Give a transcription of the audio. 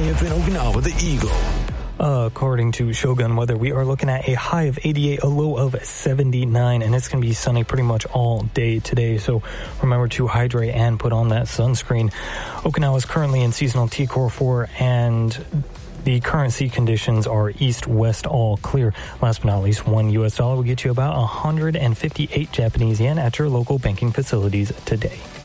KIF in Okinawa, the Eagle. According to Shogun Weather, we are looking at a high of 88, a low of 79, and it's going to be sunny pretty much all day today. So remember to hydrate and put on that sunscreen. Okinawa is currently in seasonal T-Core 4, and the current sea conditions are east-west all clear. Last but not least, $1 US will get you about 158 Japanese yen at your local banking facilities today.